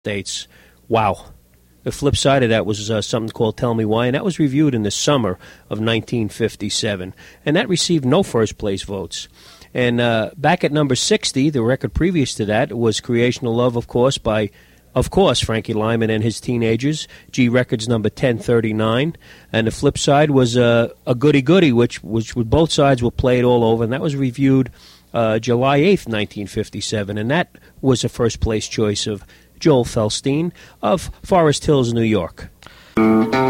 States. Wow. The flip side of that was something called Tell Me Why, and that was reviewed in the summer of 1957. And that received no first-place votes. And back at number 60, the record previous to that was Creation of Love, of course, by, Frankie Lyman and his Teenagers, G Records number 1039. And the flip side was a Goody Goody, which both sides were played all over, and that was reviewed July 8th, 1957. And that was a first-place choice of Joel Felstein of Forest Hills, New York.